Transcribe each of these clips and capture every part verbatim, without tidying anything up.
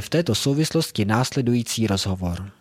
v této souvislosti následující rozhovor.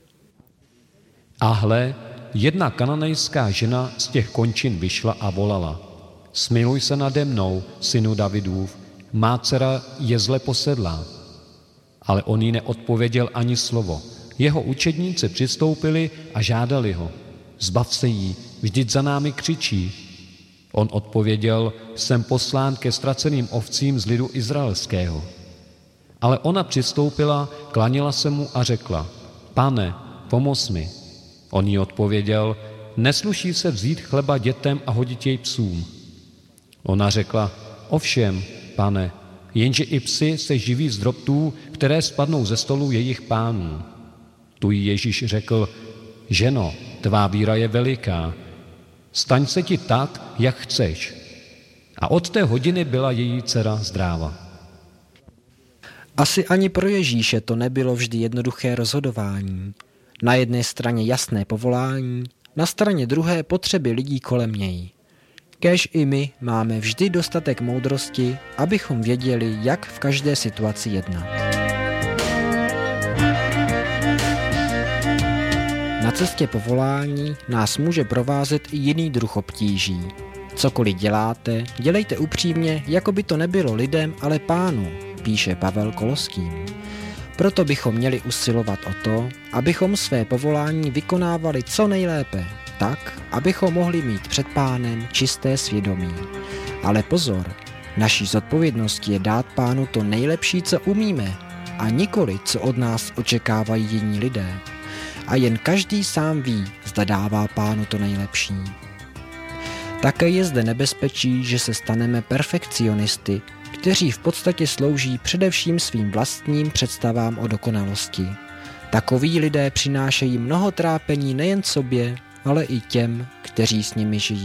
A hle, jedna kananejská žena z těch končin vyšla a volala: Smiluj se nade mnou, synu Davidův, má dcera je zle posedlá. Ale on jí neodpověděl ani slovo. Jeho učedníci přistoupili a žádali ho: Zbav se jí, vždyť za námi křičí. On odpověděl: Jsem poslán ke ztraceným ovcím z lidu izraelského. Ale ona přistoupila, klanila se mu a řekla: Pane, pomoz mi. On jí odpověděl: Nesluší se vzít chleba dětem a hodit jej psům. Ona řekla: Ovšem, pane, jenže i psi se živí z drobtů, které spadnou ze stolu jejich pánů. Tu jí Ježíš řekl: Ženo, tvá víra je veliká, staň se ti tak, jak chceš. A od té hodiny byla její dcera zdráva. Asi ani pro Ježíše to nebylo vždy jednoduché rozhodování. Na jedné straně jasné povolání, na straně druhé potřeby lidí kolem něj. Kéž i my máme vždy dostatek moudrosti, abychom věděli, jak v každé situaci jednat. Na cestě povolání nás může provázet i jiný druh obtíží. Cokoliv děláte, dělejte upřímně, jako by to nebylo lidem, ale Pánu, píše Pavel Koloským. Proto bychom měli usilovat o to, abychom své povolání vykonávali co nejlépe, tak, abychom mohli mít před Pánem čisté svědomí. Ale pozor, naší zodpovědností je dát Pánu to nejlepší, co umíme, a nikoli, co od nás očekávají jiní lidé. A jen každý sám ví, zda dává Pánu to nejlepší. Také je zde nebezpečí, že se staneme perfekcionisty, kteří v podstatě slouží především svým vlastním představám o dokonalosti. Takoví lidé přinášejí mnoho trápení nejen sobě, ale i těm, kteří s nimi žijí.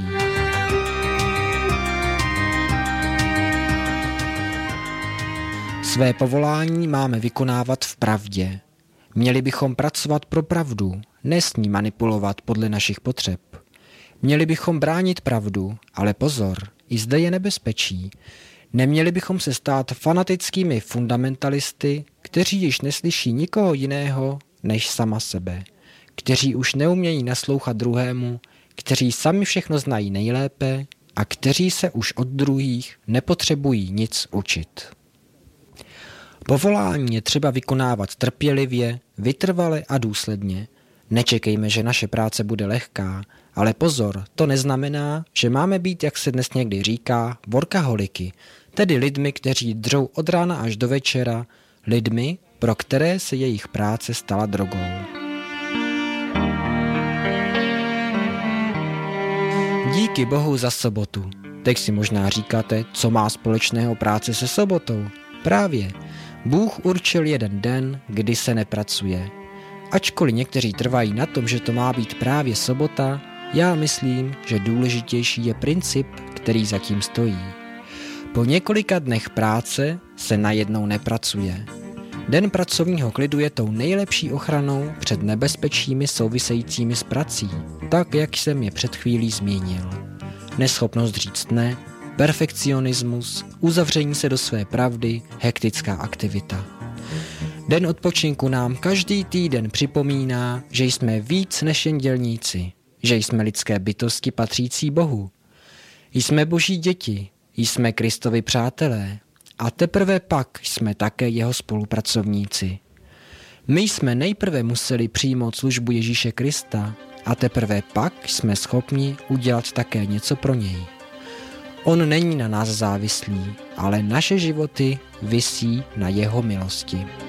Své povolání máme vykonávat v pravdě. Měli bychom pracovat pro pravdu, ne s ní manipulovat podle našich potřeb. Měli bychom bránit pravdu, ale pozor, i zde je nebezpečí. Neměli bychom se stát fanatickými fundamentalisty, kteří již neslyší nikoho jiného než sama sebe, kteří už neumějí naslouchat druhému, kteří sami všechno znají nejlépe a kteří se už od druhých nepotřebují nic učit. Povolání je třeba vykonávat trpělivě, vytrvale a důsledně. Nečekejme, že naše práce bude lehká, ale pozor, to neznamená, že máme být, jak se dnes někdy říká, workaholiky, tedy lidmi, kteří dřou od rána až do večera, lidmi, pro které se jejich práce stala drogou. Díky Bohu za sobotu. Teď si možná říkáte, co má společného práce se sobotou. Právě, Bůh určil jeden den, kdy se nepracuje. Ačkoliv někteří trvají na tom, že to má být právě sobota, já myslím, že důležitější je princip, který zatím stojí. Po několika dnech práce se najednou nepracuje. Den pracovního klidu je tou nejlepší ochranou před nebezpečími souvisejícími s prací, tak jak jsem je před chvílí zmínil. Neschopnost říct ne, perfekcionismus, uzavření se do své pravdy, hektická aktivita. Den odpočinku nám každý týden připomíná, že jsme víc než jen dělníci, že jsme lidské bytosti patřící Bohu. Jsme Boží děti, jsme Kristovi přátelé a teprve pak jsme také jeho spolupracovníci. My jsme nejprve museli přijmout službu Ježíše Krista a teprve pak jsme schopni udělat také něco pro něj. On není na nás závislý, ale naše životy visí na jeho milosti.